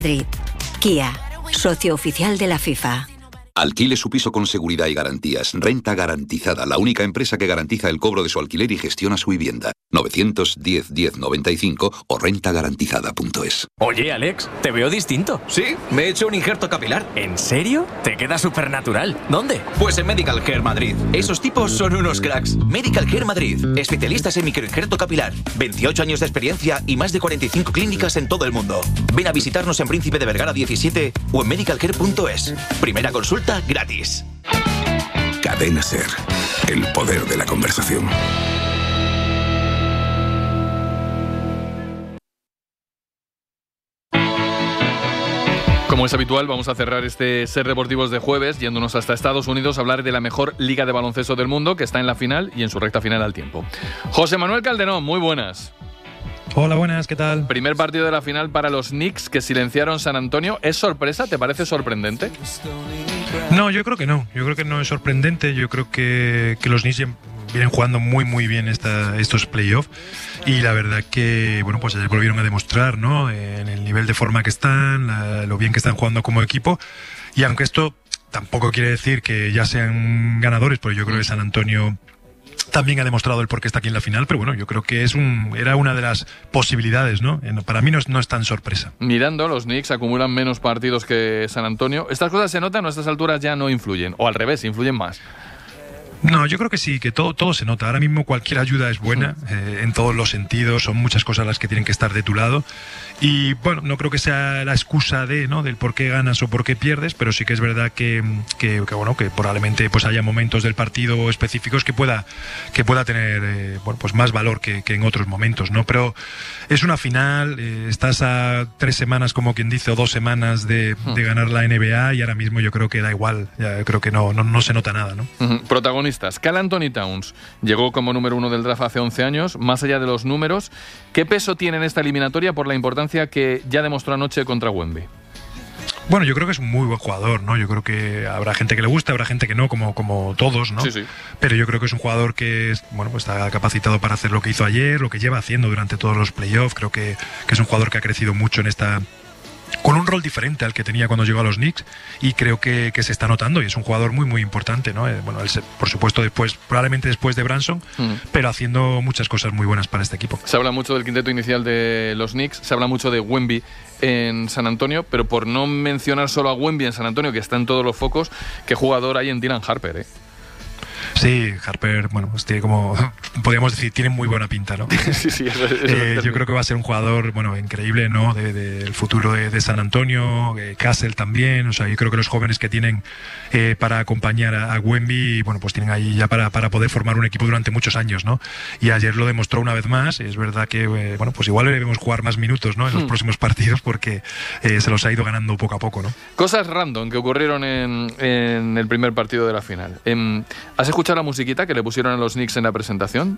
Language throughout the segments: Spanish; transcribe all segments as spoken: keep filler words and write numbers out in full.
Madrid. Kia, socio oficial de la FIFA. Alquile su piso con seguridad y garantías. Renta Garantizada, la única empresa que garantiza el cobro de su alquiler y gestiona su vivienda. novecientos diez diez noventa y cinco o renta garantizada punto es. Oye, Alex, te veo distinto. Sí, me he hecho un injerto capilar. ¿En serio? Te queda súper natural. ¿Dónde? Pues en Medical Care Madrid. Esos tipos son unos cracks. Medical Care Madrid. Especialistas en microinjerto capilar. veintiocho años de experiencia y más de cuarenta y cinco clínicas en todo el mundo. Ven a visitarnos en Príncipe de Vergara diecisiete o en medical care punto es. Primera consulta gratis. Cadena Ser. El poder de la conversación. Como es habitual, vamos a cerrar este Ser Deportivos de jueves yéndonos hasta Estados Unidos a hablar de la mejor liga de baloncesto del mundo, que está en la final y en su recta final al tiempo. José Manuel Calderón, muy buenas. Hola, buenas, ¿qué tal? Primer partido de la final para los Knicks, que silenciaron San Antonio. ¿Es sorpresa? ¿Te parece sorprendente? No, yo creo que no. Yo creo que no es sorprendente. Yo creo que, que los Knicks vienen jugando muy, muy bien esta, estos playoffs. Y la verdad que, bueno, pues ayer volvieron a demostrar, ¿no? En el nivel de forma que están, la, lo bien que están jugando como equipo. Y aunque esto tampoco quiere decir que ya sean ganadores, porque yo creo que San Antonio también ha demostrado el por qué está aquí en la final, pero bueno, yo creo que es un era una de las posibilidades, ¿no? Para mí no es, no es tan sorpresa. Mirando, los Knicks acumulan menos partidos que San Antonio. ¿Estas cosas se notan o a estas alturas ya no influyen? O al revés, influyen más. No, yo creo que sí, que todo, todo se nota. Ahora mismo cualquier ayuda es buena, eh, en todos los sentidos, son muchas cosas las que tienen que estar de tu lado. Y bueno, no creo que sea la excusa de, ¿no?, del por qué ganas o por qué pierdes, pero sí que es verdad que, que, que bueno, que probablemente pues haya momentos del partido específicos que pueda, que pueda tener eh, bueno, pues más valor que, que en otros momentos, ¿no? Pero es una final, eh, estás a tres semanas, como quien dice, o dos semanas de, de ganar la N B A y ahora mismo yo creo que da igual, ya creo que no, no, no se nota nada, ¿no? Uh-huh. Protagonistas. Karl Anthony Towns llegó como número uno del draft hace once años. Más allá de los números, ¿qué peso tiene en esta eliminatoria por la importancia que ya demostró anoche contra Wemby? Bueno, yo creo que es un muy buen jugador, ¿no? Yo creo que habrá gente que le gusta, habrá gente que no, como, como todos, ¿no? Sí, sí. Pero yo creo que es un jugador que es, bueno, pues está capacitado para hacer lo que hizo ayer, lo que lleva haciendo durante todos los playoffs. Creo que, que es un jugador que ha crecido mucho en esta, con un rol diferente al que tenía cuando llegó a los Knicks, y creo que, que se está notando y es un jugador muy muy importante, ¿no? Eh, bueno, él se, por supuesto después, probablemente después de Branson, mm. pero haciendo muchas cosas muy buenas para este equipo. Se habla mucho del quinteto inicial de los Knicks, se habla mucho de Wemby en San Antonio, pero por no mencionar solo a Wemby en San Antonio, que está en todos los focos, ¿qué jugador hay en Dylan Harper, eh? Sí, Harper, bueno, pues tiene como, podríamos decir, tiene muy buena pinta, ¿no? Sí, sí, eso, eso eh, yo creo que va a ser un jugador, bueno, increíble, ¿no? Del de, de futuro de, de San Antonio, eh, Castle también, o sea, yo creo que los jóvenes que tienen eh, para acompañar a, a Wemby, bueno, pues tienen ahí ya para, para poder formar un equipo durante muchos años, ¿no? Y ayer lo demostró una vez más, es verdad que, eh, bueno, pues igual le debemos jugar más minutos, ¿no? En los hmm. próximos partidos, porque eh, se los ha ido ganando poco a poco, ¿no? Cosas random que ocurrieron en, en el primer partido de la final. Eh, ¿Has escuchado la musiquita que le pusieron a los Knicks en la presentación?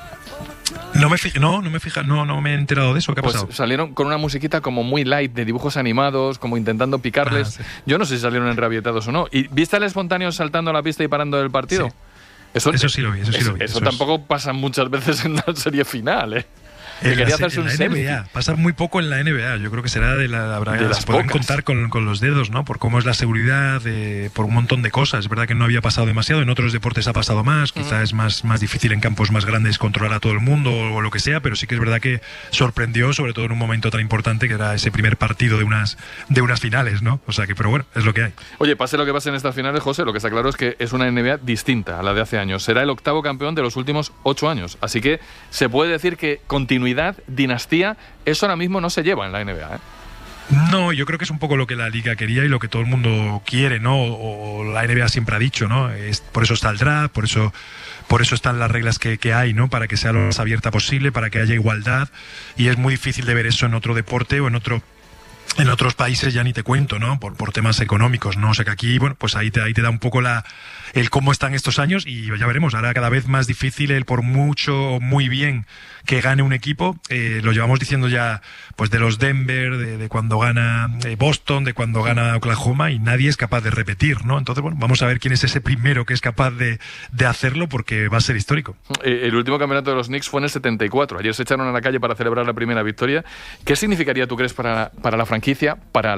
No me fijé, no, no me fija, no, no me he enterado de eso. ¿Qué ha pues pasado? Salieron con una musiquita como muy light de dibujos animados, como intentando picarles. Ah, sí. Yo no sé si salieron enrabietados o no. ¿Y viste al espontáneo saltando a la pista y parando el partido? Sí. Eso, eso sí lo vi, eso sí eso, lo vi. Eso, eso tampoco es... pasa muchas veces en la serie final, ¿eh? En quería la, hacerse en un la N B A, pasa muy poco en la N B A. Yo creo que será de la habrá, de las se podrán pocas. contar con, con los dedos, ¿no? Por cómo es la seguridad, eh, por un montón de cosas. Es verdad que no había pasado demasiado, en otros deportes ha pasado más, quizás uh-huh. es más, más difícil en campos más grandes controlar a todo el mundo o, o lo que sea, pero sí que es verdad que sorprendió, sobre todo en un momento tan importante que era ese primer partido de unas, de unas finales, ¿no? O sea que, pero bueno, es lo que hay. Oye, pase lo que pase en estas finales, José, lo que está claro es que es una N B A distinta a la de hace años. Será el octavo campeón de los últimos ocho años. Así que se puede decir que continuidad, dinastía, eso ahora mismo no se lleva en la N B A, ¿eh? No, yo creo que es un poco lo que la liga quería y lo que todo el mundo quiere, ¿no? O, o la N B A siempre ha dicho, ¿no? Es, por eso está el draft, por eso, por eso están las reglas que, que hay, ¿no? Para que sea lo más abierta posible, para que haya igualdad, y es muy difícil de ver eso en otro deporte o en otro... En otros países ya ni te cuento, ¿no? Por, por temas económicos, ¿no? O sea que aquí, bueno, pues ahí te, ahí te da un poco la, el cómo están estos años y ya veremos. Ahora cada vez más difícil el por mucho, muy bien que gane un equipo. Eh, lo llevamos diciendo ya, pues de los Denver, de, de cuando gana Boston, de cuando gana Oklahoma, y nadie es capaz de repetir, ¿no? Entonces, bueno, vamos a ver quién es ese primero que es capaz de, de hacerlo, porque va a ser histórico. El último campeonato de los Knicks fue en el setenta y cuatro. Ayer se echaron a la calle para celebrar la primera victoria. ¿Qué significaría, tú crees, para, para la franquicia franquicia para